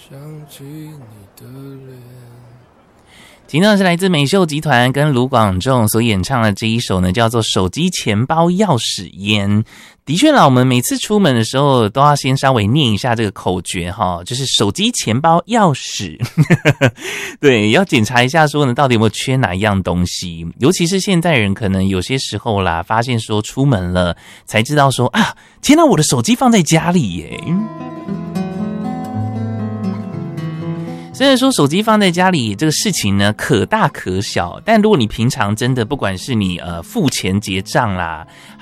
想起你的脸。 听到的是来自美秀集团跟卢广仲所演唱的这一首呢，叫做《手机、钱包、钥匙、烟》。的确啦，我们每次出门的时候都要先稍微念一下这个口诀哈，就是手机、钱包、钥匙，对，要检查一下说呢，到底有没有缺哪一样东西。尤其是现在人可能有些时候啦，发现说出门了才知道说啊，天哪，我的手机放在家里耶。虽然说手机放在家里这个事情呢可大可小，但如果你平常真的不管是你付钱结账啦，